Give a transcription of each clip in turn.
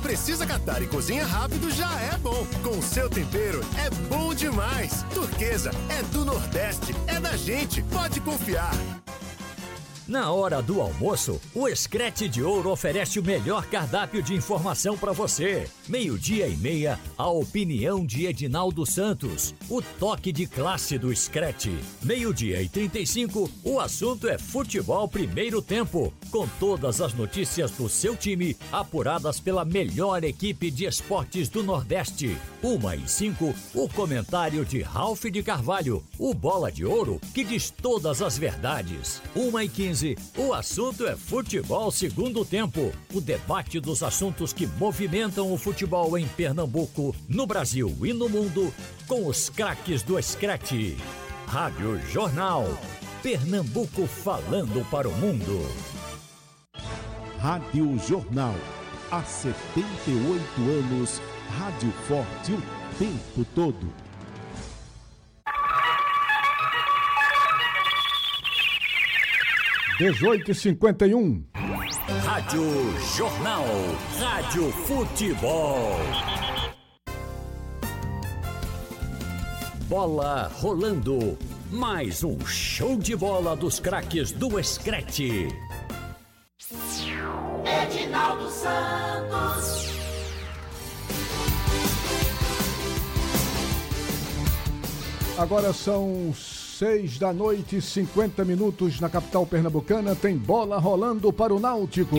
precisa catar e cozinha rápido já é bom. Com o seu tempero é bom demais. Turquesa é do Nordeste, é da gente, pode confiar. Na hora do almoço, o Screte de Ouro oferece o melhor cardápio de informação para você. 12:30, a opinião de Edinaldo Santos. O toque de classe do Screte. 12:35, o assunto é futebol primeiro tempo. Com todas as notícias do seu time, apuradas pela melhor equipe de esportes do Nordeste. 1:05, o comentário de Ralph de Carvalho. O Bola de Ouro, que diz todas as verdades. 1:15, o assunto é futebol segundo tempo. O debate dos assuntos que movimentam o futebol em Pernambuco, no Brasil e no mundo, com os craques do Screte. Rádio Jornal. Pernambuco falando para o mundo. Rádio Jornal. Há 78 anos, rádio forte o tempo todo. (18h51). Rádio Jornal. Rádio Futebol. Bola rolando. Mais um show de bola dos craques do Screte. Edinaldo Santos. Agora são 6h50 na capital pernambucana. Tem bola rolando para o Náutico.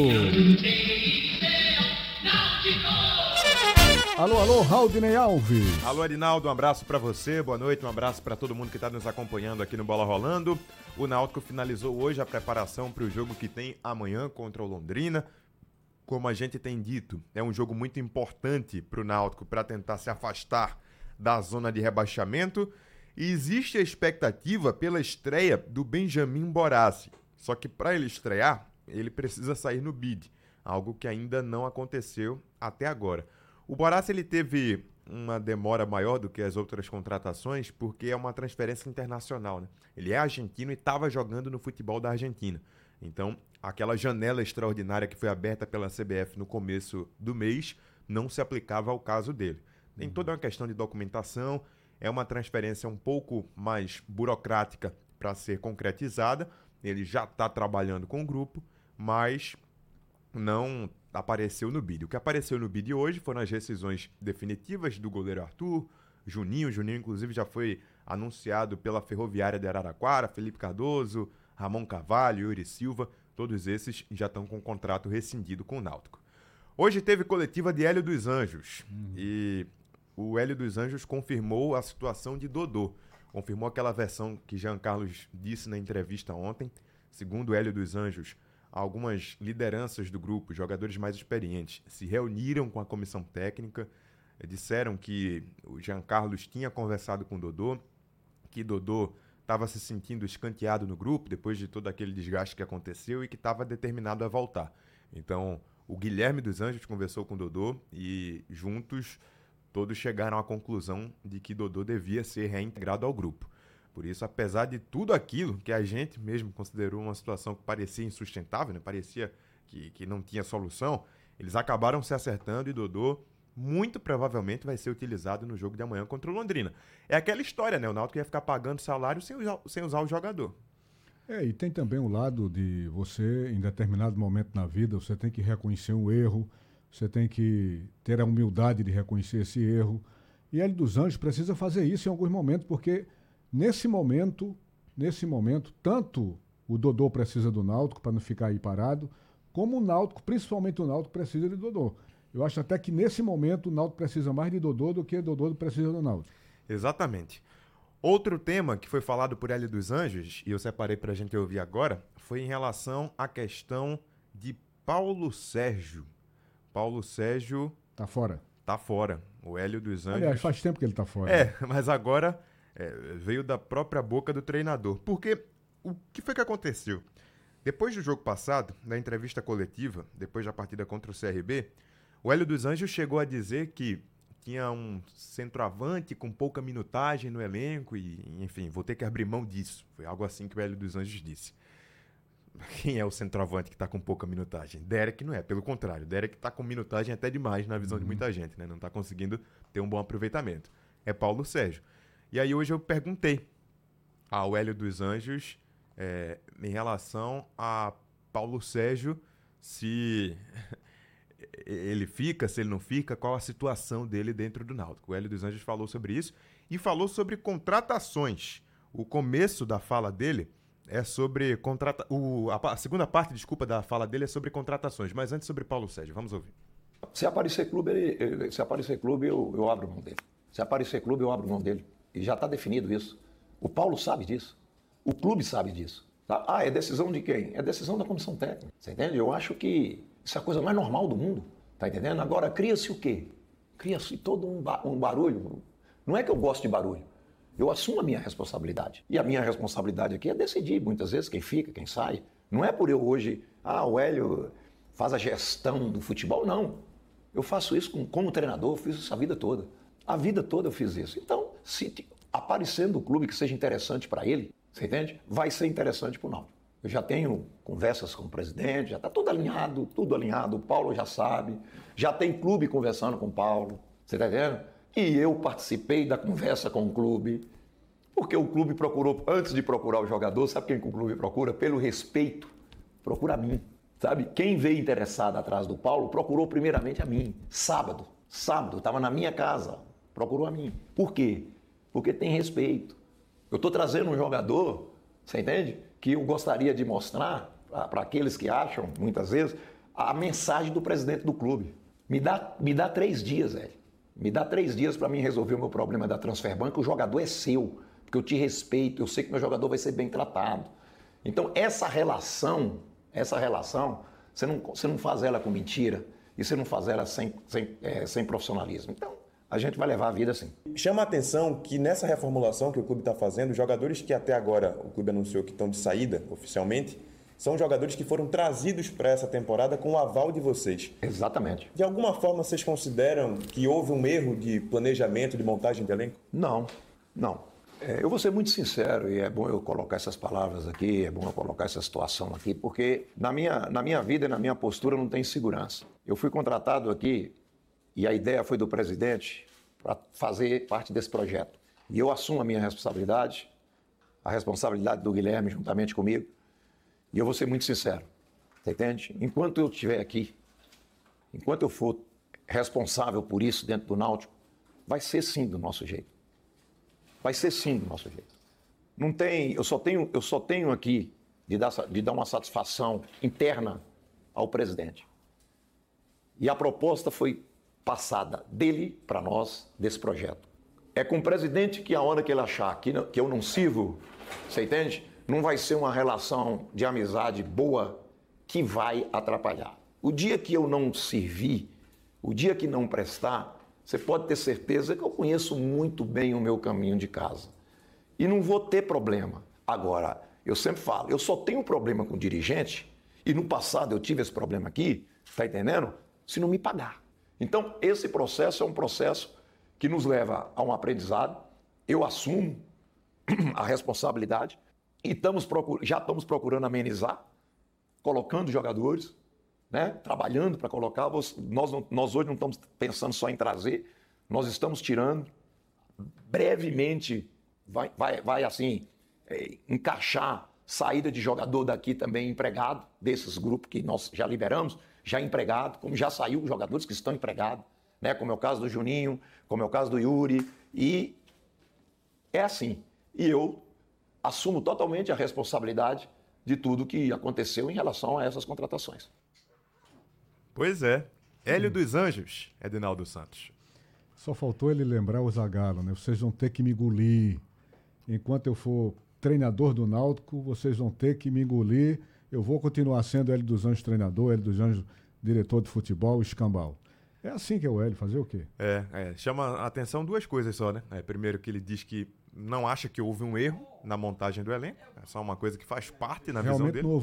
Alô, alô, Raudinei Alves. Alô, Arinaldo, um abraço pra você, boa noite, um abraço pra todo mundo que tá nos acompanhando aqui no Bola Rolando. O Náutico finalizou hoje a preparação para o jogo que tem amanhã contra o Londrina. Como a gente tem dito, é um jogo muito importante pro Náutico para tentar se afastar da zona de rebaixamento. E existe a expectativa pela estreia do Benjamin Borassi. Só que para ele estrear, ele precisa sair no bid, algo que ainda não aconteceu até agora. O Borassi ele teve uma demora maior do que as outras contratações porque é uma transferência internacional, né? Ele é argentino e estava jogando no futebol da Argentina. Então, aquela janela extraordinária que foi aberta pela CBF no começo do mês não se aplicava ao caso dele. Tem toda uma questão de documentação, é uma transferência um pouco mais burocrática para ser concretizada. Ele já está trabalhando com o grupo, mas não apareceu no bid. O que apareceu no bid hoje foram as rescisões definitivas do goleiro Arthur, Juninho, inclusive já foi anunciado pela Ferroviária de Araraquara, Felipe Cardoso, Ramon Carvalho, Yuri Silva, todos esses já estão com o contrato rescindido com o Náutico. Hoje teve coletiva de Hélio dos Anjos e o Hélio dos Anjos confirmou a situação de Dodô, confirmou aquela versão que Jean Carlos disse na entrevista ontem. Segundo Hélio dos Anjos, algumas lideranças do grupo, jogadores mais experientes, se reuniram com a comissão técnica, disseram que o Jean Carlos tinha conversado com o Dodô, que Dodô estava se sentindo escanteado no grupo depois de todo aquele desgaste que aconteceu e que estava determinado a voltar. Então, o Guilherme dos Anjos conversou com o Dodô e juntos todos chegaram à conclusão de que Dodô devia ser reintegrado ao grupo. Por isso, apesar de tudo aquilo que a gente mesmo considerou uma situação que parecia insustentável, né? Parecia que não tinha solução, eles acabaram se acertando e Dodô muito provavelmente vai ser utilizado no jogo de amanhã contra o Londrina. É aquela história, né? O Náutico ia ficar pagando salário sem usar o jogador. E tem também o lado de você, em determinado momento na vida, você tem que reconhecer um erro, você tem que ter a humildade de reconhecer esse erro. E Hélio dos Anjos precisa fazer isso em alguns momentos, porque nesse momento, tanto o Dodô precisa do Náutico para não ficar aí parado, como o Náutico, principalmente o Náutico, precisa de Dodô. Eu acho até que nesse momento o Náutico precisa mais de Dodô do que Dodô precisa do Náutico. Exatamente. Outro tema que foi falado por Hélio dos Anjos, e eu separei para a gente ouvir agora, foi em relação à questão de Paulo Sérgio. Paulo Sérgio... Tá fora. Tá fora. O Hélio dos Anjos... Aliás, faz tempo que ele tá fora. Mas agora veio da própria boca do treinador. Porque o que foi que aconteceu? Depois do jogo passado, na entrevista coletiva, depois da partida contra o CRB, o Hélio dos Anjos chegou a dizer que tinha um centroavante com pouca minutagem no elenco e, enfim, vou ter que abrir mão disso. Foi algo assim que o Hélio dos Anjos disse. Quem é o centroavante que tá com pouca minutagem? Derek não é, pelo contrário. Derek tá com minutagem até demais na visão de muita gente, né? Não tá conseguindo ter um bom aproveitamento. É Paulo Sérgio. E aí hoje eu perguntei ao Hélio dos Anjos em relação a Paulo Sérgio, se ele fica, se ele não fica, qual a situação dele dentro do Náutico. O Hélio dos Anjos falou sobre isso e falou sobre contratações. O começo da fala dele é sobre a segunda parte, desculpa, da fala dele é sobre contratações, mas antes sobre Paulo Sérgio. Vamos ouvir. Se aparecer clube, eu abro mão dele. Se aparecer clube, eu abro mão dele. E já está definido isso. O Paulo sabe disso. O clube sabe disso. Tá? Ah, é decisão de quem? É decisão da comissão técnica. Você entende? Eu acho que isso é a coisa mais normal do mundo. Tá entendendo? Agora, cria-se o quê? Cria-se todo um barulho. Não é que eu gosto de barulho. Eu assumo a minha responsabilidade. E a minha responsabilidade aqui é decidir, muitas vezes, quem fica, quem sai. Não é por eu hoje, o Hélio faz a gestão do futebol, não. Eu faço isso como treinador, eu fiz isso a vida toda. A vida toda eu fiz isso. Então, se aparecendo o clube que seja interessante para ele, você entende? Vai ser interessante para o Náutico. Eu já tenho conversas com o presidente, já está tudo alinhado, o Paulo já sabe, já tem clube conversando com o Paulo, você está entendendo? E eu participei da conversa com o clube, porque o clube procurou, antes de procurar o jogador, sabe quem que o clube procura? Pelo respeito, procura a mim, sabe? Quem veio interessado atrás do Paulo procurou primeiramente a mim. Sábado, estava na minha casa, procurou a mim. Por quê? Porque tem respeito. Eu estou trazendo um jogador, você entende? Que eu gostaria de mostrar para aqueles que acham, muitas vezes, a mensagem do presidente do clube. Me dá 3 dias, velho. Me dá 3 dias para mim resolver o meu problema da Transferbank, o jogador é seu, porque eu te respeito, eu sei que meu jogador vai ser bem tratado. Então, essa relação, você não faz ela com mentira e você não faz ela sem profissionalismo. Então, a gente vai levar a vida assim. Chama a atenção que nessa reformulação que o clube está fazendo, os jogadores que até agora o clube anunciou que estão de saída oficialmente, são jogadores que foram trazidos para essa temporada com o aval de vocês. Exatamente. De alguma forma, vocês consideram que houve um erro de planejamento, de montagem de elenco? Não. Eu vou ser muito sincero, e é bom eu colocar essas palavras aqui, é bom eu colocar essa situação aqui, porque na minha vida e na minha postura não tem segurança. Eu fui contratado aqui, e a ideia foi do presidente, para fazer parte desse projeto. E eu assumo a minha responsabilidade, a responsabilidade do Guilherme juntamente comigo, e eu vou ser muito sincero, você entende? Enquanto eu estiver aqui, enquanto eu for responsável por isso dentro do Náutico, vai ser sim do nosso jeito. Vai ser sim do nosso jeito. Não tem, eu só tenho aqui de dar uma satisfação interna ao presidente. E a proposta foi passada dele para nós, desse projeto. É com o presidente que a hora que ele achar que eu não sirvo, você entende? Não vai ser uma relação de amizade boa que vai atrapalhar. O dia que eu não servir, o dia que não prestar, você pode ter certeza que eu conheço muito bem o meu caminho de casa. E não vou ter problema. Agora, eu sempre falo, eu só tenho problema com dirigente, e no passado eu tive esse problema aqui, tá entendendo? Se não me pagar. Então, esse processo é um processo que nos leva a um aprendizado. Eu assumo a responsabilidade e já estamos procurando amenizar, colocando jogadores, né? Trabalhando para colocar. Nós hoje não estamos pensando só em trazer, nós estamos tirando. Brevemente vai assim, encaixar saída de jogador daqui também empregado, desses grupos que nós já liberamos, já empregado, como já saiu jogadores que estão empregados, né? Como é o caso do Juninho, como é o caso do Yuri, e é assim. E eu assumo totalmente a responsabilidade de tudo que aconteceu em relação a essas contratações. Pois é. Hélio dos Anjos, Edinaldo Santos. Só faltou ele lembrar o Zagallo, né? Vocês vão ter que me engolir. Enquanto eu for treinador do Náutico, vocês vão ter que me engolir. Eu vou continuar sendo Hélio dos Anjos treinador, Hélio dos Anjos diretor de futebol, escambau. É assim que é o Hélio, fazer o quê? Chama a atenção 2 coisas só, né? Primeiro que ele diz que não acha que houve um erro na montagem do elenco, é só uma coisa que faz parte na visão dele.